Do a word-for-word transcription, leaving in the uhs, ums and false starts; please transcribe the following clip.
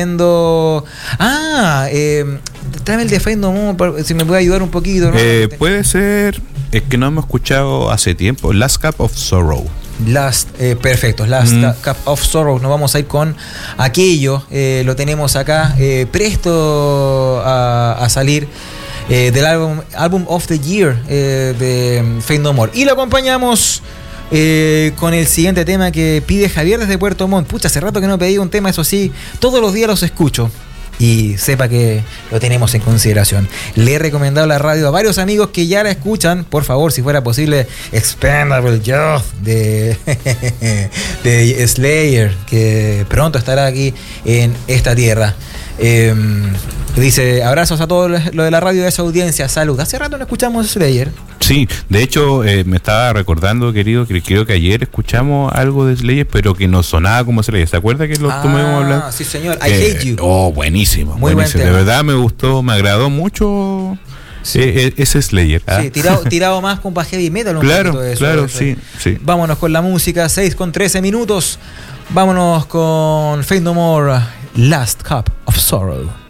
Ah, eh, tráeme el de Fade No More, si me puede ayudar un poquito, ¿no? Eh, puede ser, es que no hemos escuchado hace tiempo, Last Cup of Sorrow. Last, eh, perfecto, Last Mm. Cup of Sorrow. Nos vamos a ir con aquello, eh, lo tenemos acá, eh, presto a, a salir. Eh, del álbum Album of the Year eh, de Fade No More. Y lo acompañamos eh, con el siguiente tema que pide Javier desde Puerto Montt. Pucha, hace rato que no pedí un tema, eso sí, todos los días los escucho. Y sepa que lo tenemos en consideración. Le he recomendado la radio a varios amigos que ya la escuchan. Por favor, si fuera posible, Expendable Youth de, de Slayer, que pronto estará aquí en esta tierra. Eh, dice, abrazos a todos lo de la radio de esa audiencia, salud. Hace rato no escuchamos Slayer. Sí, de hecho eh, me estaba recordando, querido, que creo que ayer escuchamos algo de Slayer, pero que no sonaba como Slayer. ¿Se acuerda que lo ah, estuvimos hablando? Sí, señor, I eh, Hate You. Oh, buenísimo, muy buenísimo. buen De verdad me gustó, me agradó mucho. Sí. Eh, ese Slayer. ¿Ah? Sí, tirado, tirado más con heavy metal. Un claro, de eso, claro, eso. sí, sí. Vámonos con la música, seis con trece minutos. Vámonos con Fade No More, Last Cup of Sorrow.